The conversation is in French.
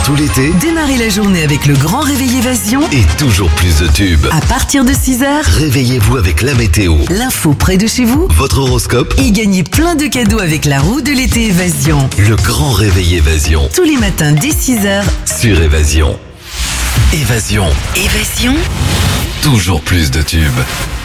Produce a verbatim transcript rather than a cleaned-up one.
tout l'été, Démarrez la journée avec le grand réveil Évasion. et toujours plus de tubes. À partir de six heures, Réveillez-vous avec la météo, l'info près de chez vous. votre horoscope, Et gagnez plein de cadeaux avec la roue de l'été Évasion. le grand réveil Évasion Tous les matins dès six heures. sur Évasion. Évasion, Évasion. toujours plus de tubes.